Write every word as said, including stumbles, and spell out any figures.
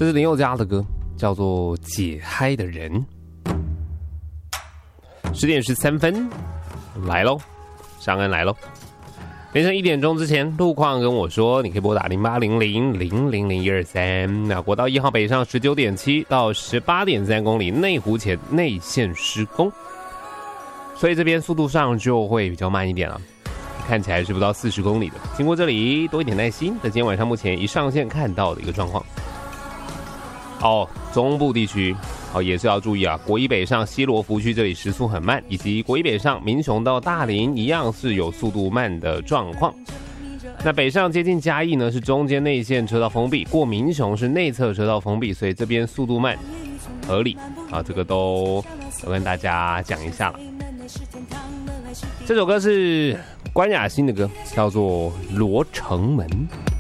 这是林宥嘉的歌，叫做《解嗨的人》。十点十三分，来喽，上恩来喽。凌晨一点钟之前，路况跟我说，你可以拨打零八零零零零零一二三。那国道一号北上十九点七到十八点三公里，内湖前内线施工，所以这边速度上就会比较慢一点了。看起来是不到四十公里的，经过这里多一点耐心。在今天晚上目前一上线看到的一个状况。哦，中部地区哦也是要注意啊，国一北上西罗福区这里时速很慢，以及国一北上民雄到大林一样是有速度慢的状况。那北上接近嘉义呢，是中间内线车道封闭，过民雄是内侧车道封闭，所以这边速度慢合理啊，这个都都跟大家讲一下了。这首歌是关雅欣的歌，叫做《罗城门》。